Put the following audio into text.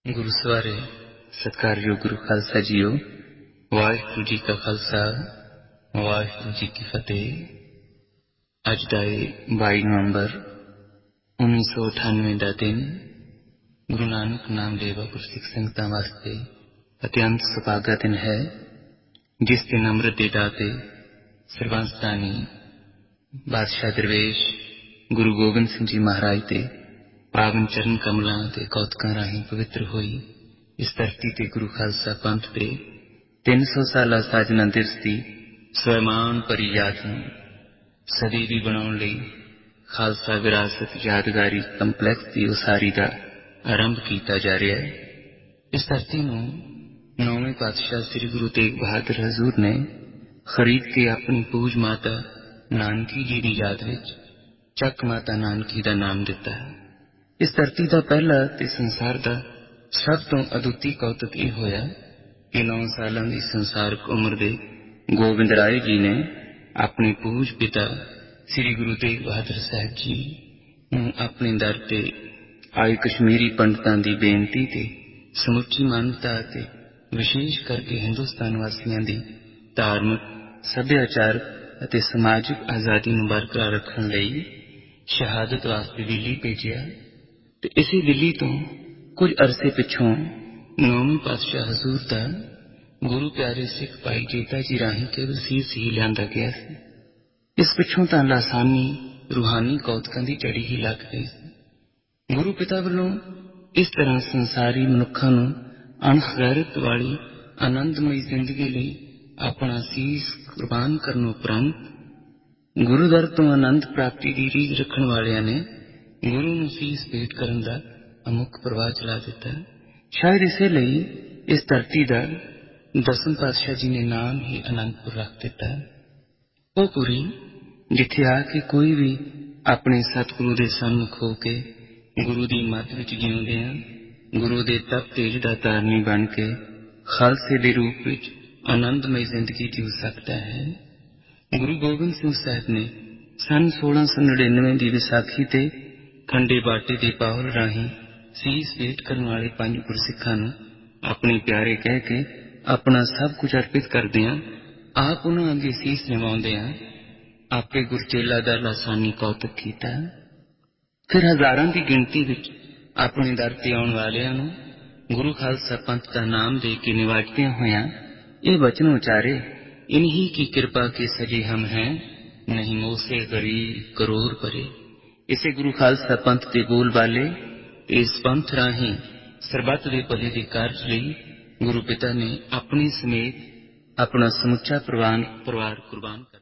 ਗੁਰੂ ਸਵਾਰੇ ਸਤਿਕਾਰਯੋਗ ਗੁਰੂ ਖਾਲਸਾ ਜੀਓ। ਵਾਹਿਗੁਰੂ ਜੀ ਕਾ ਖਾਲਸਾ, ਵਾਹਿਗੁਰੂ ਜੀ ਕੀ ਫਤਿਹ। ਅੱਜ ਦਾ 22 ਨਵੰਬਰ 1998 ਦਾ ਦਿਨ ਗੁਰੂ ਨਾਨਕ ਨਾਮਦੇਵਾ ਗੁਰਸਿੱਖ ਸੰਗਤਾਂ ਵਾਸਤੇ ਅਤਿਅੰਤ ਸੁਭਾਗਾ ਦਿਨ ਹੈ, ਜਿਸ ਦਿਨ ਅੰਮ੍ਰਿਤ ਦੇ ਦਾਤੇ ਸਰਬੰਸ ਦਾਨੀ ਬਾਦਸ਼ਾਹ ਦਰਵੇਸ਼ ਗੁਰੂ ਗੋਬਿੰਦ ਸਿੰਘ ਜੀ ਮਹਾਰਾਜ ਦੇ ਪਾਵਨ ਚਰਨ ਕਮਲਾਂ ਤੇ ਕੌਤਕਾਂ ਰਾਹੀਂ ਪਵਿੱਤਰ ਹੋਈ ਇਸ ਧਰਤੀ ਤੇ ਗੁਰੂ ਖਾਲਸਾ ਪੰਥ ਦੇ 300 ਸਾਲਾ ਸਾਜਨਾ ਦਿਵਸ ਦੀ ਸਵੈਮਾਨ ਭਰੀ ਯਾਦ ਨੂੰ ਸਦੀਵੀ ਬਣਾਉਣ ਲਈ ਖਾਲਸਾ ਵਿਰਾਸਤ ਯਾਦਗਾਰੀ ਕੰਪਲੈਕਸ ਦੀ ਉਸਾਰੀ ਦਾ ਆਰੰਭ ਕੀਤਾ ਜਾ ਰਿਹਾ ਹੈ। ਇਸ ਧਰਤੀ ਨੂੰ 9ਵੇਂ ਪਾਤਸ਼ਾਹ ਸ੍ਰੀ ਗੁਰੂ ਤੇਗ ਬਹਾਦਰ ਹਜ਼ੂਰ ਨੇ ਖਰੀਦ ਕੇ ਆਪਣੀ ਪੂਜ ਮਾਤਾ ਨਾਨਕੀ ਜੀ ਦੀ ਯਾਦ ਵਿੱਚ ਚੱਕ ਮਾਤਾ ਨਾਨਕੀ ਦਾ ਨਾਮ ਦਿੱਤਾ ਹੈ। ਇਸ ਧਰਤੀ ਦਾ ਪਹਿਲਾ ਤੇ ਸੰਸਾਰ ਦਾ ਸਭ ਤੋਂ ਅਦੁੱਤੀ ਕੌਤਕ ਇਹ ਹੋਇਆ ਕਿ 9 ਸਾਲਾਂ ਦੀ ਸੰਸਾਰਕ ਉਮਰ ਦੇ ਗੋਬਿੰਦ ਰਾਏ ਜੀ ਨੇ ਆਪਣੇ ਪੂਜ ਪਿਤਾ ਸ੍ਰੀ ਗੁਰੂ ਤੇਗ ਬਹਾਦਰ ਸਾਹਿਬ ਜੀ ਨੂੰ ਆਪਣੇ ਦਰ ਤੇ ਆਏ ਕਸ਼ਮੀਰੀ ਪੰਡਤਾਂ ਦੀ ਬੇਨਤੀ ਤੇ ਸਮੁੱਚੀ ਮਾਨਵਤਾ ਅਤੇ ਵਿਸ਼ੇਸ਼ ਕਰਕੇ ਹਿੰਦੁਸਤਾਨ ਵਾਸੀਆਂ ਦੀ ਧਾਰਮਿਕ, ਸੱਭਿਆਚਾਰਕ ਅਤੇ ਸਮਾਜਿਕ ਆਜ਼ਾਦੀ ਨੂੰ ਬਰਕਰਾਰ ਰੱਖਣ ਲਈ ਸ਼ਹਾਦਤ ਵਾਸਤੇ ਦਿੱਲੀ ਭੇਜਿਆ ਤੇ ਇਸੇ ਦਿੱਲੀ ਤੋਂ ਕੁਝ ਅਰਸੇ ਪਿੱਛੋਂ 9ਵੇਂ ਪਾਤਸ਼ਾਹ ਹਜ਼ੂਰ ਦਾ ਗੁਰੂ ਪਿਆਰੇ ਸਿੱਖ ਭਾਈ ਜੇਠਾ ਜੀ ਰਾਹੀਂ ਕੇਵਲ ਸੀਸ ਹੀ ਲਿਆਂਦਾ ਗਿਆ ਸੀ। ਇਸ ਪਿੱਛੋਂ ਤਾਂ ਲਾਸਾਨੀ ਰੂਹਾਨੀ ਕੌਤਕਾਂ ਦੀ ਝੜੀ ਹੀ ਲੱਗ ਗਈ ਸੀ। ਗੁਰੂ ਪਿਤਾ ਵੱਲੋਂ ਇਸ ਤਰ੍ਹਾਂ ਸੰਸਾਰੀ ਮਨੁੱਖਾਂ ਨੂੰ ਅਣਗੈਰਤ ਵਾਲੀ ਆਨੰਦਮਈ ਜ਼ਿੰਦਗੀ ਲਈ ਆਪਣਾ ਸੀਸ ਕੁਰਬਾਨ ਕਰਨ ਉਪਰੰਤ ਗੁਰੂ ਦਰ ਤੋਂ ਆਨੰਦ ਪ੍ਰਾਪਤੀ ਦੀ ਰੀਝ ਰੱਖਣ ਵਾਲਿਆਂ ਨੇ ਗੁਰੂ ਨੂੰ ਸੀਸ ਭੇਟ ਕਰਨ ਦਾ ਅਮੁੱਕ ਪ੍ਰਵਾਹ ਚਲਾ ਦਿੱਤਾ। ਸ਼ਾਇਦ ਇਸੇ ਲਈ ਇਸ ਧਰਤੀ ਦਾ 10ਵੇਂ ਪਾਤਸ਼ਾਹ ਜੀ ਨੇ ਨਾਮ ਹੀ ਅਨੰਦਪੁਰ ਰੱਖ ਦਿੱਤਾ। ਉਹ ਪੁਰੀ ਜਿੱਥੇ ਆ ਕੇ ਕੋਈ ਵੀ ਆਪਣੇ ਸਤਿਗੁਰੂ ਦੇ ਸਨਮੁਖ ਹੋ ਕੇ ਗੁਰੂ ਦੀ ਮੱਤ ਵਿੱਚ ਜਿਉਂਦਿਆਂ ਗੁਰੂ ਦੇ ਤਪ ਤੇਜ ਦਾ ਧਾਰਨੀ ਬਣ ਕੇ ਖਾਲਸੇ ਦੇ ਰੂਪ ਵਿੱਚ ਆਨੰਦਮਈ ਜ਼ਿੰਦਗੀ ਜਿਉ ਸਕਦਾ ਹੈ। ਗੁਰੂ ਗੋਬਿੰਦ ਸਿੰਘ ਸਾਹਿਬ ਨੇ ਸੰਨ 1699 ਦੀ ਵਿਸਾਖੀ ਤੇ ਖੰਡੇ ਬਾਟੇ ਦੇ ਪਾਵਲ ਰਾਹੀਂ ਸੀਸ ਭੇਟ ਕਰਨ ਵਾਲੇ 5 ਗੁਰਸਿੱਖਾਂ ਨੂੰ ਆਪਣੇ ਪਿਆਰੇ ਕਹਿ ਕੇ ਆਪਣਾ ਸਭ ਕੁਝ ਅਰਪਿਤ ਕਰਦਿਆਂ ਆਪ ਉਹਨਾਂ ਅੱਗੇ ਸੀਸ ਨਿਵਾਉਂਦਿਆਂ ਆਪੇ ਗੁਰਚੇਲਾ ਦਾ ਲਾਸਾਨੀ ਕੌਤਕ ਕੀਤਾ। ਫਿਰ ਹਜ਼ਾਰਾਂ ਦੀ ਗਿਣਤੀ ਵਿੱਚ ਆਪਣੇ ਦਰ ਤੇ ਆਉਣ ਵਾਲਿਆਂ ਨੂੰ ਗੁਰੂ ਖਾਲਸਾ ਪੰਥ ਦਾ ਨਾਮ ਦੇ ਕੇ ਨਿਵਾਜਦਿਆਂ ਹੋਇਆਂ ਇਹ ਵਚਨ ਉਚਾਰੇ, ਇਨਹੀ ਕੀ ਕਿਰਪਾ ਕੇ ਸਜੇ ਹਮ ਹੈ, ਨਹੀਂ ਮੋਸੇ ਗਰੀਬ ਕਰੋੜ ਪਰੇ। ਇਸੇ ਗੁਰੂ ਖਾਲਸਾ ਪੰਥ ਦੇ ਬੋਲ ਬਾਲੇ ਤੇ ਇਸ ਪੰਥ ਰਾਹੀਂ ਸਰਬੱਤ ਦੇ ਭਲੇ ਦੇ ਕਾਰਜ ਲਈ ਗੁਰੂ ਪਿਤਾ ਨੇ ਆਪਣੇ ਸਮੇਤ ਆਪਣਾ ਸਮੁੱਚਾ ਪਰਿਵਾਰ ਕੁਰਬਾਨ ਕਰ